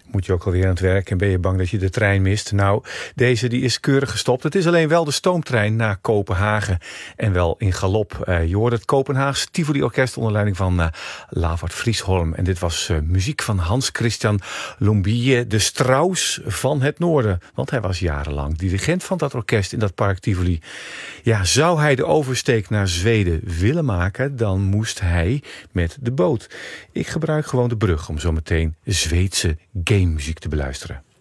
Moet je ook alweer aan het werk en ben je bang dat je de trein mist? Nou, deze die is keurig gestopt. Het is alleen wel de stoomtrein naar Kopenhagen en wel in galop. Je hoorde het Kopenhaags Tivoli Orkest onder leiding van Lavard Friesholm. En dit was muziek van Hans Christian Lumbye, de Strauss van het Noorden. Want hij was jarenlang dirigent van dat orkest in dat park Tivoli. Ja, zou hij de oversteek naar Zweden willen maken, dan moest hij met de boot. Ik gebruik gewoon de brug om zo meteen Zweedse gamemuziek te beluisteren.